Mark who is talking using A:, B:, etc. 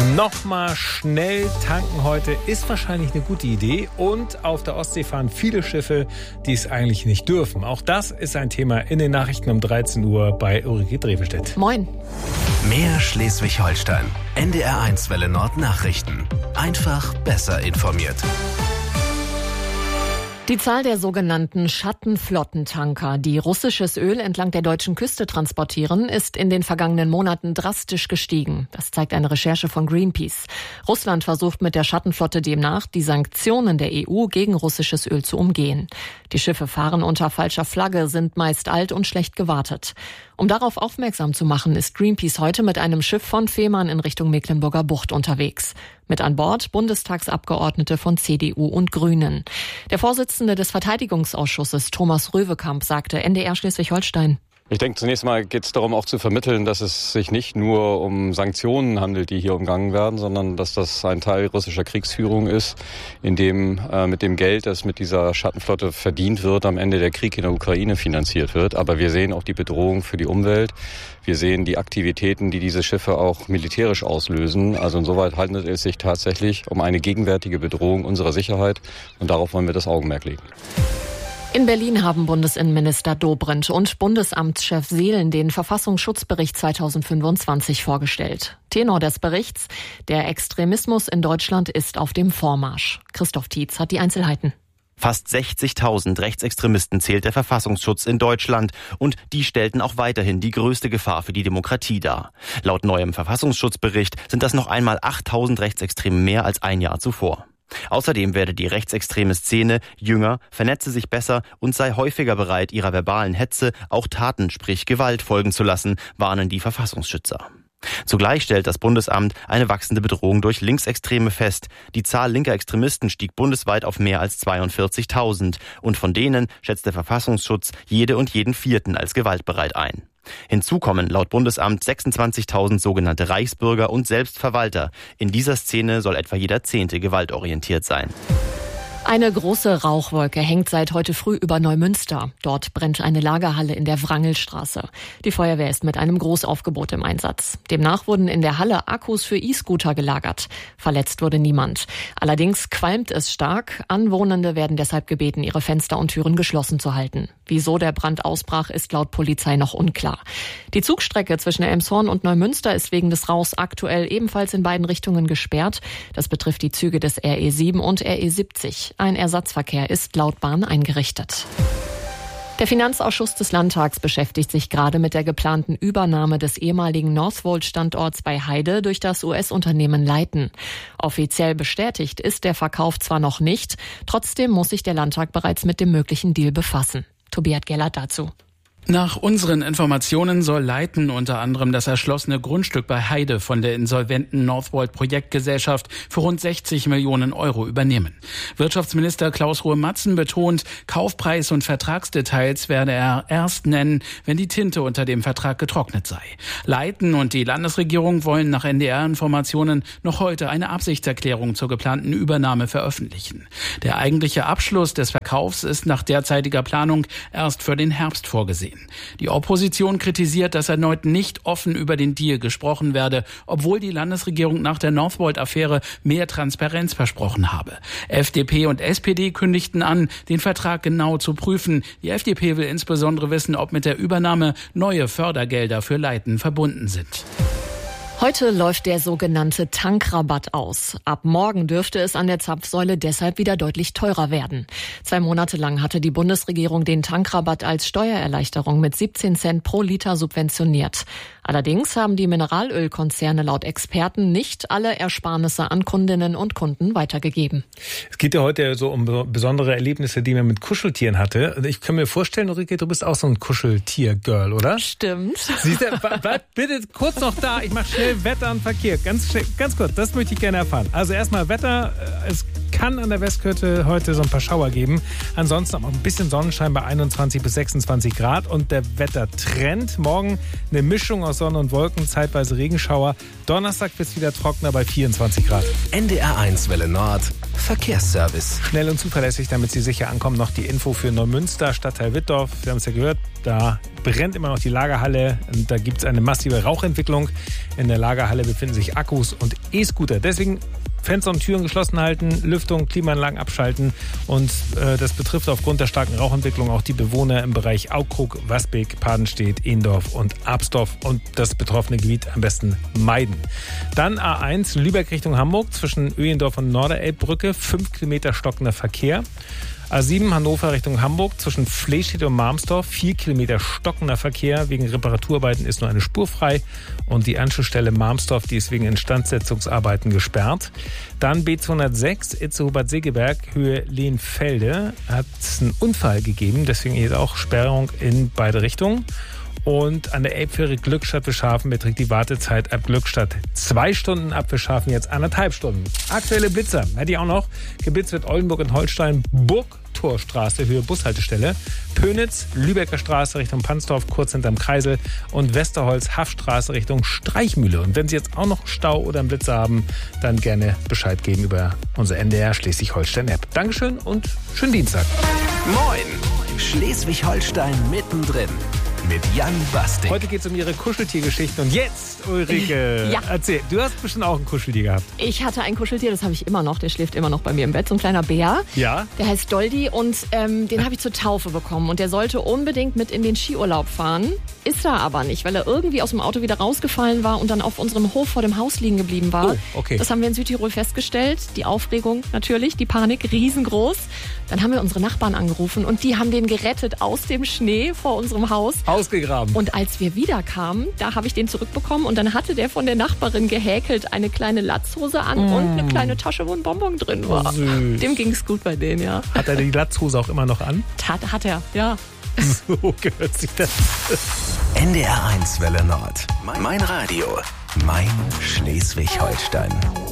A: Nochmal schnell tanken heute ist wahrscheinlich eine gute Idee. Und auf der Ostsee fahren viele Schiffe, die es eigentlich nicht dürfen. Auch das ist ein Thema in den Nachrichten um 13 Uhr bei Ulrike Drevelstedt.
B: Moin.
C: Mehr Schleswig-Holstein. NDR1 Welle Nord Nachrichten. Einfach besser informiert.
B: Die Zahl der sogenannten Schattenflottentanker, die russisches Öl entlang der deutschen Küste transportieren, ist in den vergangenen Monaten drastisch gestiegen. Das zeigt eine Recherche von Greenpeace. Russland versucht mit der Schattenflotte demnach, die Sanktionen der EU gegen russisches Öl zu umgehen. Die Schiffe fahren unter falscher Flagge, sind meist alt und schlecht gewartet. Um darauf aufmerksam zu machen, ist Greenpeace heute mit einem Schiff von Fehmarn in Richtung Mecklenburger Bucht unterwegs. Mit an Bord Bundestagsabgeordnete von CDU und Grünen. Der Vorsitzende des Verteidigungsausschusses, Thomas Röwekamp, sagte NDR Schleswig-Holstein:
D: Ich denke, zunächst mal geht es darum, auch zu vermitteln, dass es sich nicht nur um Sanktionen handelt, die hier umgangen werden, sondern dass das ein Teil russischer Kriegsführung ist, in dem mit dem Geld, das mit dieser Schattenflotte verdient wird, am Ende der Krieg in der Ukraine finanziert wird. Aber wir sehen auch die Bedrohung für die Umwelt. Wir sehen die Aktivitäten, die diese Schiffe auch militärisch auslösen. Also insoweit handelt es sich tatsächlich um eine gegenwärtige Bedrohung unserer Sicherheit. Und darauf wollen wir das Augenmerk legen.
B: In Berlin haben Bundesinnenminister Dobrindt und Bundesamtschef Seelen den Verfassungsschutzbericht 2025 vorgestellt. Tenor des Berichts: Der Extremismus in Deutschland ist auf dem Vormarsch. Christoph Tietz hat die Einzelheiten.
E: Fast 60.000 Rechtsextremisten zählt der Verfassungsschutz in Deutschland und die stellten auch weiterhin die größte Gefahr für die Demokratie dar. Laut neuem Verfassungsschutzbericht sind das noch einmal 8.000 Rechtsextreme mehr als ein Jahr zuvor. Außerdem werde die rechtsextreme Szene jünger, vernetze sich besser und sei häufiger bereit, ihrer verbalen Hetze auch Taten, sprich Gewalt, folgen zu lassen, warnen die Verfassungsschützer. Zugleich stellt das Bundesamt eine wachsende Bedrohung durch Linksextreme fest. Die Zahl linker Extremisten stieg bundesweit auf mehr als 42.000 und von denen schätzt der Verfassungsschutz jede und jeden Vierten als gewaltbereit ein. Hinzu kommen laut Bundesamt 26.000 sogenannte Reichsbürger und Selbstverwalter. In dieser Szene soll etwa jeder 10. gewaltorientiert sein.
B: Eine große Rauchwolke hängt seit heute früh über Neumünster. Dort brennt eine Lagerhalle in der Wrangelstraße. Die Feuerwehr ist mit einem Großaufgebot im Einsatz. Demnach wurden in der Halle Akkus für E-Scooter gelagert. Verletzt wurde niemand. Allerdings qualmt es stark. Anwohnende werden deshalb gebeten, ihre Fenster und Türen geschlossen zu halten. Wieso der Brand ausbrach, ist laut Polizei noch unklar. Die Zugstrecke zwischen Elmshorn und Neumünster ist wegen des Rauchs aktuell ebenfalls in beiden Richtungen gesperrt. Das betrifft die Züge des RE7 und RE70. Ein Ersatzverkehr ist laut Bahn eingerichtet. Der Finanzausschuss des Landtags beschäftigt sich gerade mit der geplanten Übernahme des ehemaligen Northvolt-Standorts bei Heide durch das US-Unternehmen Leighton. Offiziell bestätigt ist der Verkauf zwar noch nicht, trotzdem muss sich der Landtag bereits mit dem möglichen Deal befassen. Tobias Gellert dazu.
F: Nach unseren Informationen soll Leighton unter anderem das erschlossene Grundstück bei Heide von der insolventen Northvolt Projektgesellschaft für rund 60 Millionen Euro übernehmen. Wirtschaftsminister Klaus Ruhe-Matzen betont, Kaufpreis und Vertragsdetails werde er erst nennen, wenn die Tinte unter dem Vertrag getrocknet sei. Leighton und die Landesregierung wollen nach NDR-Informationen noch heute eine Absichtserklärung zur geplanten Übernahme veröffentlichen. Der eigentliche Abschluss des Verkaufs ist nach derzeitiger Planung erst für den Herbst vorgesehen. Die Opposition kritisiert, dass erneut nicht offen über den Deal gesprochen werde, obwohl die Landesregierung nach der Northvolt-Affäre mehr Transparenz versprochen habe. FDP und SPD kündigten an, den Vertrag genau zu prüfen. Die FDP will insbesondere wissen, ob mit der Übernahme neue Fördergelder für Leighton verbunden sind.
B: Heute läuft der sogenannte Tankrabatt aus. Ab morgen dürfte es an der Zapfsäule deshalb wieder deutlich teurer werden. 2 Monate lang hatte die Bundesregierung den Tankrabatt als Steuererleichterung mit 17 Cent pro Liter subventioniert. Allerdings haben die Mineralölkonzerne laut Experten nicht alle Ersparnisse an Kundinnen und Kunden weitergegeben.
A: Es geht ja heute so um besondere Erlebnisse, die man mit Kuscheltieren hatte. Ich kann mir vorstellen, Ulrike, du bist auch so ein Kuscheltier-Girl, oder?
B: Stimmt.
A: Siehst du, bleib bitte kurz noch da. Ich mache schnell Wetter und Verkehr. Ganz kurz, das möchte ich gerne erfahren. Also erstmal Wetter, es kann an der Westküste heute so ein paar Schauer geben. Ansonsten auch ein bisschen Sonnenschein bei 21 bis 26 Grad. Und der Wettertrend. Morgen eine Mischung aus Sonne und Wolken, zeitweise Regenschauer. Donnerstag wird es wieder trockener bei 24 Grad.
C: NDR1 Welle Nord. Verkehrsservice.
A: Schnell und zuverlässig, damit Sie sicher ankommen, noch die Info für Neumünster, Stadtteil Wittdorf. Wir haben es ja gehört, da brennt immer noch die Lagerhalle und da gibt es eine massive Rauchentwicklung. In der Lagerhalle befinden sich Akkus und E-Scooter. Deswegen Fenster und Türen geschlossen halten, Lüftung, Klimaanlagen abschalten und das betrifft aufgrund der starken Rauchentwicklung auch die Bewohner im Bereich Aukrug, Wasbeek, Padenstedt, Ehendorf und Absdorf und das betroffene Gebiet am besten meiden. Dann A1 Lübeck Richtung Hamburg zwischen Öhendorf und Norderelbbrücke, 5 Kilometer stockender Verkehr. A7 Hannover Richtung Hamburg zwischen Flesstedt und Marmsdorf, 4 Kilometer stockender Verkehr. Wegen Reparaturarbeiten ist nur eine Spur frei und die Anschlussstelle Marmsdorf, die ist wegen Instandsetzungsarbeiten gesperrt. Dann B206 Itzehoe-Bad Segeberg, Höhe Lehnfelde, hat es einen Unfall gegeben, deswegen hier auch Sperrung in beide Richtungen. Und an der Elbfähre Glückstadt-Wilshafen beträgt die Wartezeit ab Glückstadt 2 Stunden, ab Wilshafen jetzt 1,5 Stunden. Aktuelle Blitzer hätte ich auch noch. Geblitzt wird Oldenburg in Holstein, Burgtorstraße, Höhe Bushaltestelle, Pönitz, Lübecker Straße Richtung Pansdorf, kurz hinterm Kreisel und Westerholz, Haffstraße Richtung Streichmühle. Und wenn Sie jetzt auch noch Stau oder einen Blitzer haben, dann gerne Bescheid geben über unsere NDR Schleswig-Holstein-App. Dankeschön und schönen Dienstag.
C: Moin! Schleswig-Holstein mittendrin. Mit Jan Bastik.
A: Heute geht es um Ihre Kuscheltiergeschichten. Und jetzt, Ulrike,
B: ja.
A: Erzähl. Du hast bestimmt auch ein Kuscheltier gehabt.
B: Ich hatte ein Kuscheltier, das habe ich immer noch. Der schläft immer noch bei mir im Bett. So ein kleiner Bär.
A: Ja.
B: Der heißt Doldi und den habe ich zur Taufe bekommen. Und der sollte unbedingt mit in den Skiurlaub fahren. Ist er aber nicht, weil er irgendwie aus dem Auto wieder rausgefallen war und dann auf unserem Hof vor dem Haus liegen geblieben war.
A: Oh, okay.
B: Das haben wir in Südtirol festgestellt. Die Aufregung natürlich, die Panik riesengroß. Dann haben wir unsere Nachbarn angerufen und die haben den gerettet aus dem Schnee vor unserem Haus.
A: Ausgegraben.
B: Und als wir wiederkamen, da habe ich den zurückbekommen und dann hatte der von der Nachbarin gehäkelt eine kleine Latzhose an und eine kleine Tasche, wo ein Bonbon drin war.
A: Süß.
B: Dem ging es gut bei denen, ja.
A: Hat er die Latzhose auch immer noch an?
B: Hat er, ja.
A: So gehört sich das.
C: NDR1 Welle Nord. Mein Radio. Mein Schleswig-Holstein.